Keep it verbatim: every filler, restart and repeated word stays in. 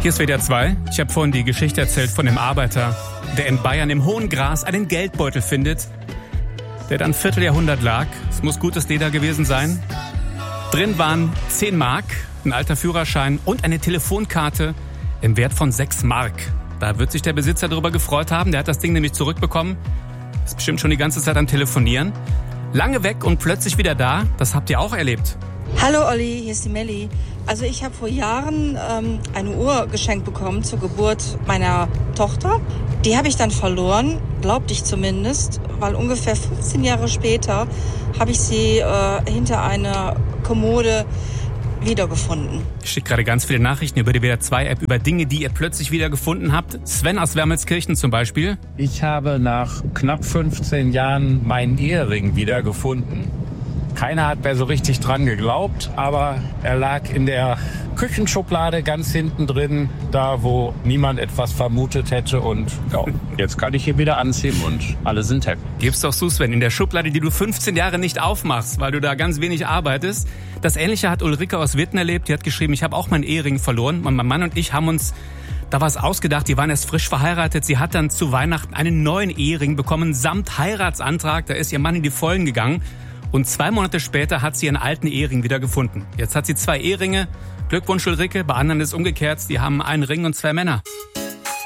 Hier ist W D R zwei. Ich habe vorhin die Geschichte erzählt von dem Arbeiter, der in Bayern im hohen Gras einen Geldbeutel findet, der dann ein Vierteljahrhundert lag. Es muss gutes Leder gewesen sein. Drin waren zehn Mark, ein alter Führerschein und eine Telefonkarte im Wert von sechs Mark. Da wird sich der Besitzer darüber gefreut haben. Der hat das Ding nämlich zurückbekommen. Ist bestimmt schon die ganze Zeit am Telefonieren. Lange weg und plötzlich wieder da. Das habt ihr auch erlebt. Hallo Olli, hier ist die Melli. Also ich habe vor Jahren ähm, eine Uhr geschenkt bekommen zur Geburt meiner Tochter. Die habe ich dann verloren, glaubte ich zumindest, weil ungefähr fünfzehn Jahre später habe ich sie äh, hinter einer Kommode wiedergefunden. Ich schicke gerade ganz viele Nachrichten über die W D R zwei App über Dinge, die ihr plötzlich wiedergefunden habt. Sven aus Wermelskirchen zum Beispiel. Ich habe nach knapp fünfzehn Jahren meinen Ehering wiedergefunden. Keiner hat mehr so richtig dran geglaubt, aber er lag in der Küchenschublade ganz hinten drin, da wo niemand etwas vermutet hätte. Und ja, jetzt kann ich ihn wieder anziehen und alle sind happy. Gib's doch zu, Sven, in der Schublade, die du fünfzehn Jahre nicht aufmachst, weil du da ganz wenig arbeitest. Das Ähnliche hat Ulrike aus Witten erlebt. Die hat geschrieben, ich habe auch meinen Ehering verloren. Und mein Mann und ich haben uns da was ausgedacht. Die waren erst frisch verheiratet. Sie hat dann zu Weihnachten einen neuen Ehering bekommen, samt Heiratsantrag. Da ist ihr Mann in die Vollen gegangen. Und zwei Monate später hat sie ihren alten Ehering wieder gefunden. Jetzt hat sie zwei Eheringe. Glückwunsch, Ulrike. Bei anderen ist es umgekehrt. Die haben einen Ring und zwei Männer.